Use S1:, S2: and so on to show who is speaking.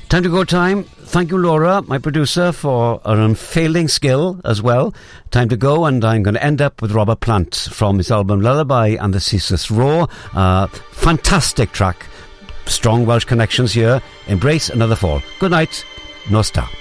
S1: Time to go time. Thank you, Laura, my producer, for her unfailing skill as well. Time to go, and I'm going to end up with Robert Plant from his album Lullaby and the Ceaseless Roar. Fantastic track. Strong Welsh connections here. Embrace another fall. Good night. Nos ta.